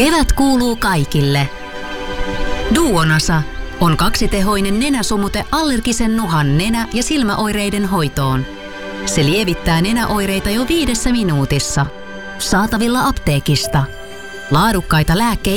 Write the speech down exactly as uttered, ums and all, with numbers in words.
Kevät kuuluu kaikille. Duonasa on kaksitehoinen nenäsumute allergisen nuhan nenä- ja silmäoireiden hoitoon. Se lievittää nenäoireita jo viidessä minuutissa. Saatavilla apteekista. Laadukkaita lääkkeitä